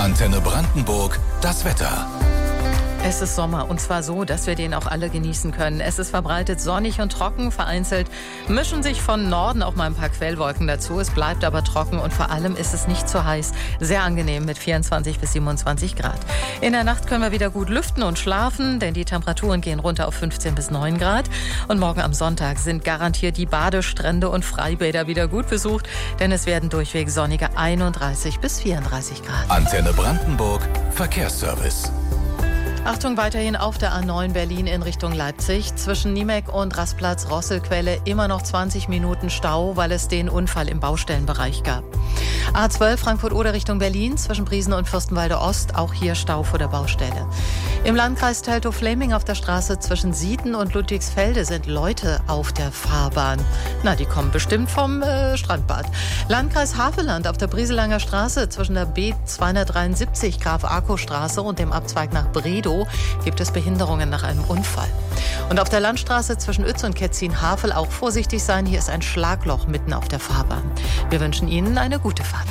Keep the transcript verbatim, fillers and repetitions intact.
Antenne Brandenburg, das Wetter. Es ist Sommer und zwar so, dass wir den auch alle genießen können. Es ist verbreitet sonnig und trocken, vereinzelt mischen sich von Norden auch mal ein paar Quellwolken dazu. Es bleibt aber trocken und vor allem ist es nicht zu heiß. Sehr angenehm mit vierundzwanzig bis siebenundzwanzig Grad. In der Nacht können wir wieder gut lüften und schlafen, denn die Temperaturen gehen runter auf fünfzehn bis neun Grad. Und morgen am Sonntag sind garantiert die Badestrände und Freibäder wieder gut besucht, denn es werden durchweg sonnige einunddreißig bis vierunddreißig Grad. Antenne Brandenburg, Verkehrsservice. Achtung, weiterhin auf der A neun Berlin in Richtung Leipzig. Zwischen Niemek und Rastplatz Rosselquelle immer noch zwanzig Minuten Stau, weil es den Unfall im Baustellenbereich gab. A zwölf Frankfurt-Oder Richtung Berlin zwischen Briesen und Fürstenwalde Ost, auch hier Stau vor der Baustelle. Im Landkreis Teltow-Fläming auf der Straße zwischen Sieten und Ludwigsfelde sind Leute auf der Fahrbahn. Na, die kommen bestimmt vom äh, Strandbad. Landkreis Havelland auf der Brieselanger Straße zwischen der B zweihundertdreiundsiebzig Graf-Arco-Straße und dem Abzweig nach Bredow gibt es Behinderungen nach einem Unfall. Und auf der Landstraße zwischen Uetz und Ketzin-Havel auch vorsichtig sein. Hier ist ein Schlagloch mitten auf der Fahrbahn. Wir wünschen Ihnen eine gute Fahrt.